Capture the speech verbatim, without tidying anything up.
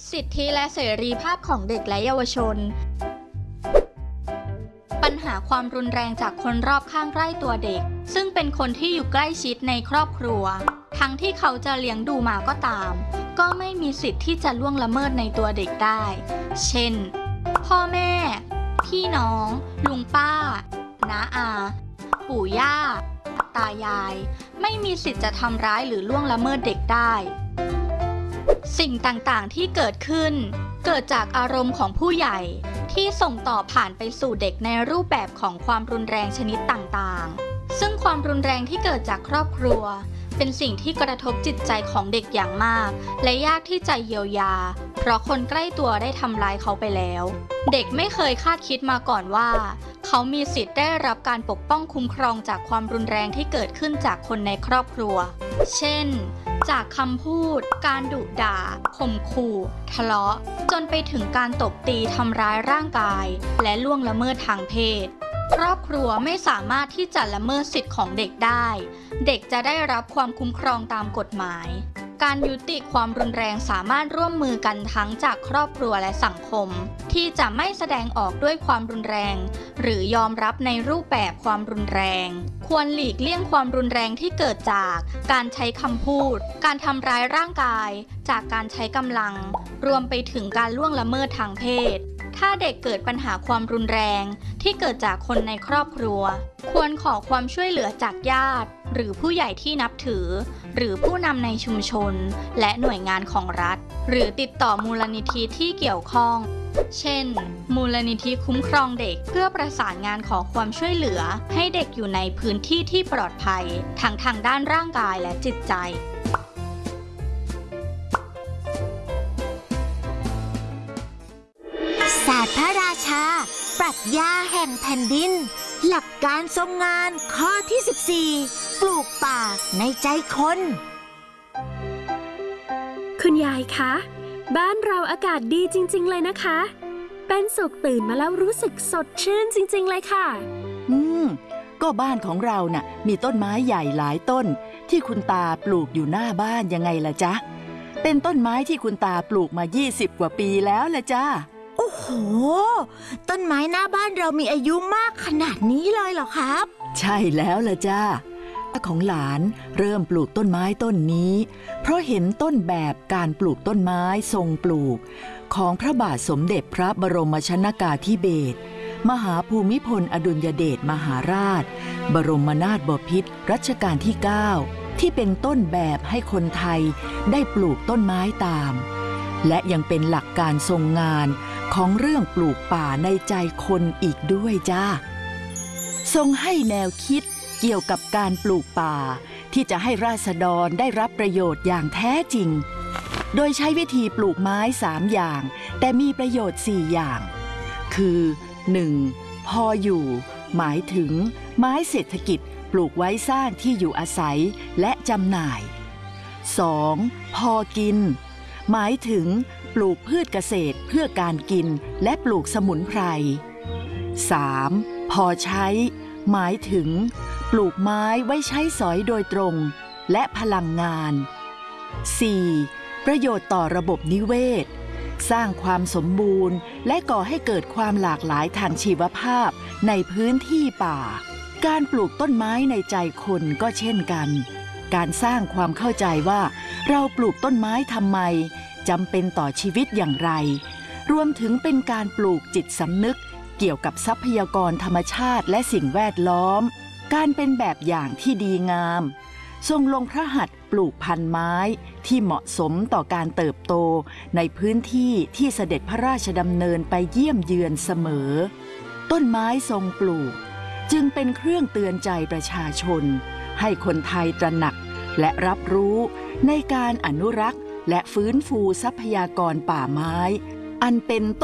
สิทธิและเสรีภาพของเด็กและเยาวชนปัญหาความรุนแรงจากคนรอบข้างใกล้ตัวเด็กซึ่งเป็นคนที่อยู่ใกล้ชิดในครอบครัวทั้งที่เขาจะเลี้ยงดูมาก็ตามก็ไม่มีสิทธิ์ที่จะล่วงละเมิดในตัวเด็กได้เช่นพ่อแม่พี่น้องลุงป้าน้าอาปู่ย่าตายายไม่มีสิทธิ์จะทำร้ายหรือล่วงละเมิดเด็กได้สิ่งต่างๆที่เกิดขึ้นเกิดจากอารมณ์ของผู้ใหญ่ที่ส่งต่อผ่านไปสู่เด็กในรูปแบบของความรุนแรงชนิดต่างๆซึ่งความรุนแรงที่เกิดจากครอบครัวเป็นสิ่งที่กระทบจิตใจของเด็กอย่างมากและยากที่จะเยียวยาเพราะคนใกล้ตัวได้ทำร้ายเขาไปแล้วเด็กไม่เคยคาดคิดมาก่อนว่าเขามีสิทธิ์ได้รับการปกป้องคุ้มครองจากความรุนแรงที่เกิดขึ้นจากคนในครอบครัวเช่นจากคำพูดการดุด่าข่มขู่ทะเลาะจนไปถึงการตบตีทำร้ายร่างกายและล่วงละเมิดทางเพศครอบครัวไม่สามารถที่จะละเมิดสิทธิ์ของเด็กได้เด็กจะได้รับความคุ้มครองตามกฎหมายการยุติความรุนแรงสามารถร่วมมือกันทั้งจากครอบครัวและสังคมที่จะไม่แสดงออกด้วยความรุนแรงหรือยอมรับในรูปแบบความรุนแรงควรหลีกเลี่ยงความรุนแรงที่เกิดจากการใช้คำพูดการทำร้ายร่างกายจากการใช้กำลังรวมไปถึงการล่วงละเมิดทางเพศถ้าเด็กเกิดปัญหาความรุนแรงที่เกิดจากคนในครอบครัวควรขอความช่วยเหลือจากญาติหรือผู้ใหญ่ที่นับถือหรือผู้นำในชุมชนและหน่วยงานของรัฐหรือติดต่อมูลนิธิที่เกี่ยวข้องเช่นมูลนิธิคุ้มครองเด็กเพื่อประสานงานขอความช่วยเหลือให้เด็กอยู่ในพื้นที่ที่ปลอดภัยทั้งทางด้านร่างกายและจิตใจศาสตร์พระราชาปรัชญาแห่งแผ่นดินหลักการทรงงานข้อที่สิบสี่ปลูกป่าในใจคนคุณยายคะบ้านเราอากาศดีจริงๆเลยนะคะเป็นสุขตื่นมาแล้วรู้สึกสดชื่นจริงๆเลยค่ะอืมก็บ้านของเราน่ะมีต้นไม้ใหญ่หลายต้นที่คุณตาปลูกอยู่หน้าบ้านยังไงล่ะจ๊ะเป็นต้นไม้ที่คุณตาปลูกมายี่สิบกว่าปีแล้วล่ะจ้าโอ้โหต้นไม้หน้าบ้านเรามีอายุมากขนาดนี้เลยเหรอครับใช่แล้วล่ะจ้าของหลานเริ่มปลูกต้นไม้ต้นนี้เพราะเห็นต้นแบบการปลูกต้นไม้ทรงปลูกของพระบาทสมเด็จพระบรมชนกาธิเบศรมหาภูมิพลอดุลยเดชมหาราชบรมนาถบพิตรรัชกาลที่เก้าที่เป็นต้นแบบให้คนไทยได้ปลูกต้นไม้ตามและยังเป็นหลักการทรงงานของเรื่องปลูกป่าในใจคนอีกด้วยจ้าทรงให้แนวคิดเกี่ยวกับการปลูกป่าที่จะให้ราษฎรได้รับประโยชน์อย่างแท้จริงโดยใช้วิธีปลูกไม้สามอย่างแต่มีประโยชน์สี่อย่างคือ หนึ่ง. พออยู่หมายถึงไม้เศรษฐกิจปลูกไว้สร้างที่อยู่อาศัยและจำหน่าย สอง. พอกินหมายถึงปลูกพืชเกษตรเพื่อการกินและปลูกสมุนไพร สาม. พอใช้หมายถึงปลูกไม้ไว้ใช้สอยโดยตรงและพลังงาน สี่. ประโยชน์ต่อระบบนิเวศสร้างความสมบูรณ์และก่อให้เกิดความหลากหลายทางชีวภาพในพื้นที่ป่าการปลูกต้นไม้ในใจคนก็เช่นกันการสร้างความเข้าใจว่าเราปลูกต้นไม้ทำไมจำเป็นต่อชีวิตอย่างไรรวมถึงเป็นการปลูกจิตสำนึกเกี่ยวกับทรัพยากรธรรมชาติและสิ่งแวดล้อมการเป็นแบบอย่างที่ดีงามทรงลงพระหัตถ์ปลูกพันธุ์ไม้ที่เหมาะสมต่อการเติบโตในพื้นที่ที่เสด็จพระราชดำเนินไปเยี่ยมเยือนเสมอต้นไม้ทรงปลูกจึงเป็นเครื่องเตือนใจประชาชนให้คนไทยตระหนักและรับรู้ในการอนุรักษ์และฟื้นฟูทรัพยากรป่าไม้อันเป็น